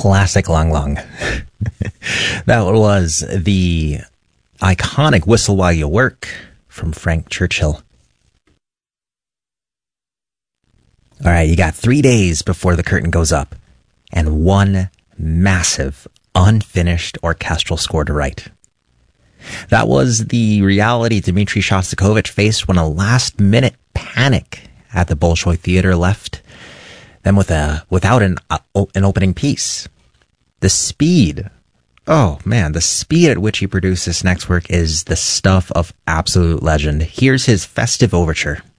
Classic Lang Lang. That was the iconic Whistle While You Work from Frank Churchill. All right, you got 3 days before the curtain goes up and one massive unfinished orchestral score to write. That was the reality Dmitri Shostakovich faced when a last-minute panic at the Bolshoi Theater left them without an opening piece. The speed at which he produced this next work is the stuff of absolute legend. Here's his festive overture.